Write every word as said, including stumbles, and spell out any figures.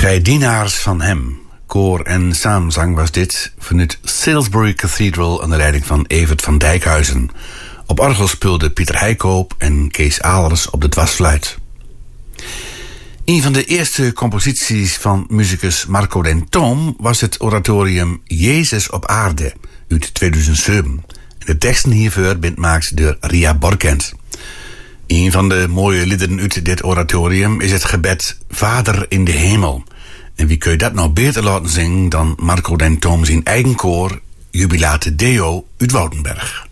Wij dienaars van hem. Koor en saamzang was dit vanuit Salisbury Cathedral onder leiding van Evert van Dijkhuizen. Op orgel speelden Pieter Heikoop en Kees Alers op de dwarsfluit. Een van de eerste composities van musicus Marco den Toom was het oratorium Jezus op aarde uit tweeduizend zeven. En de teksten hiervoor bent gemaakt door Ria Borkent. Een van de mooie liederen uit dit oratorium is het gebed Vader in de hemel. En wie kun je dat nou beter laten zingen dan Marco den Toom zijn eigen koor Jubilate Deo uit Woudenberg.